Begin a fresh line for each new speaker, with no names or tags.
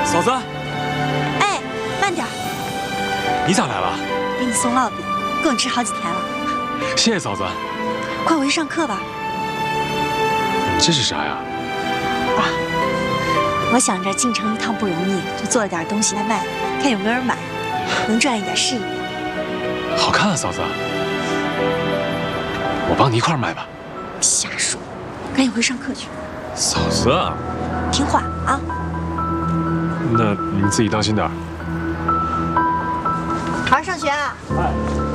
嫂子，
哎，慢点，
你咋来了？
给你送烙饼，够你吃好几天了。
谢谢嫂子。
快回去上课吧。
你这是啥呀？
爸，我想着进城一趟不容易，就做了点东西来卖，看有没有人买，能赚一点是一点。
好看啊，嫂子。我帮你一块儿卖吧。
瞎说，赶紧回上课去。
嫂子，
听话啊。
那你自己当心点儿。
好好上学啊。
哎。